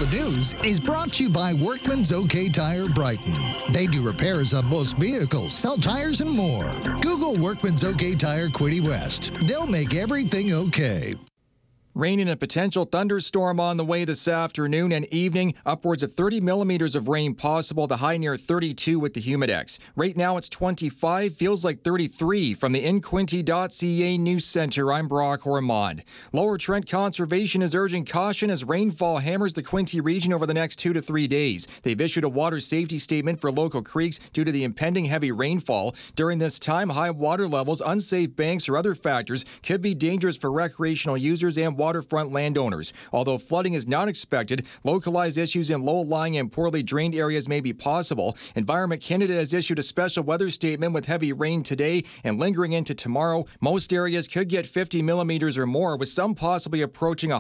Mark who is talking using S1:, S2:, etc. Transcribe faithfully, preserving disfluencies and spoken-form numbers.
S1: the News is brought to you by Workman's OK Tire Brighton. They do repairs on most vehicles, sell tires, and more. Google Workman's OK Tire Quiddy West. They'll make everything okay.
S2: Rain and a potential thunderstorm on the way this afternoon and evening. Upwards of thirty millimeters of rain possible. The high near thirty-two with the Humidex. Right now it's twenty-five. Feels like thirty-three. From the in quinte dot c a News Center, I'm Brock Ormond. Lower Trent Conservation is urging caution as rainfall hammers the Quinte region over the next two to three days. They've issued a water safety statement for local creeks due to the impending heavy rainfall. During this time, high water levels, unsafe banks, or other factors could be dangerous for recreational users and waterfront landowners. Although flooding is not expected, localized issues in low-lying and poorly drained areas may be possible. Environment Canada has issued a special weather statement with heavy rain today and lingering into tomorrow. Most areas could get fifty millimeters or more, with some possibly approaching one